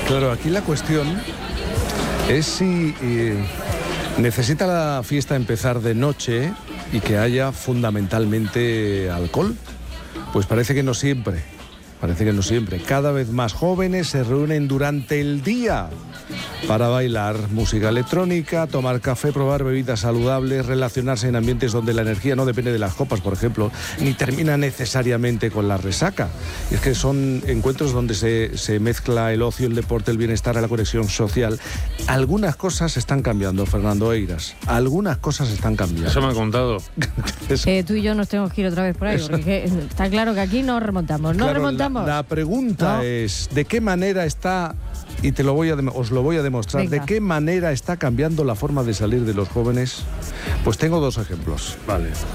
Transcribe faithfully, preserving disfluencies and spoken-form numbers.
Claro, aquí la cuestión es si eh, necesita la fiesta empezar de noche y que haya fundamentalmente alcohol. Pues parece que no siempre, parece que no siempre. Cada vez más jóvenes se reúnen durante el día para bailar música electrónica, tomar café, probar bebidas saludables, relacionarse en ambientes donde la energía no depende de las copas, por ejemplo, ni termina necesariamente con la resaca. Y es que son encuentros donde se, se mezcla el ocio, el deporte, el bienestar, la conexión social. Algunas cosas están cambiando, Fernando Eiras. Algunas cosas están cambiando. Eso me han contado. Eh, tú y yo nos tenemos que ir otra vez por ahí, Eso. porque está claro que aquí no remontamos, no Claro, remontamos. La, la pregunta No. es, ¿de qué manera está, y te lo voy a, dem- os lo voy a demostrar, Venga. de qué manera está cambiando la forma de salir de los jóvenes? Pues tengo dos ejemplos. Vale.